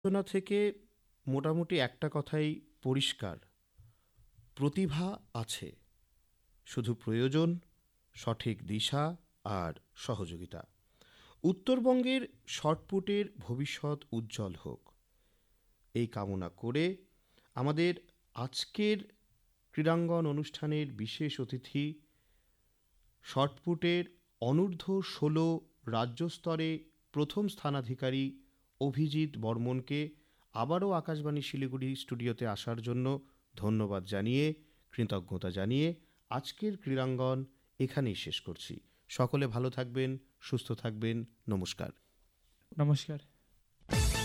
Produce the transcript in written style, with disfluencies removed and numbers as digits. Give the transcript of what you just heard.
আলোচনা থেকে মোটামুটি একটা কথাই পরিষ্কার, প্রতিভা আছে, শুধু প্রয়োজন সঠিক দিশা আর সহযোগিতা। উত্তরবঙ্গের শটপুটের ভবিষ্যৎ উজ্জ্বল হোক, এই কামনা করে আমাদের আজকের ক্রীড়াঙ্গন অনুষ্ঠানের বিশেষ অতিথি শটপুটের অনূর্ধ্ব 16 রাজ্য স্তরে প্রথম স্থানাধিকারী অভিজিৎ বর্মনকে আবারও আকাশবাণী শিলিগুড়ি স্টুডিওতে আসার জন্য ধন্যবাদ জানিয়ে, কৃতজ্ঞতা জানিয়ে আজকের ক্রীড়াঙ্গন এখানেই শেষ করছি। সকলে ভালো থাকবেন, সুস্থ থাকবেন। নমস্কার। নমস্কার।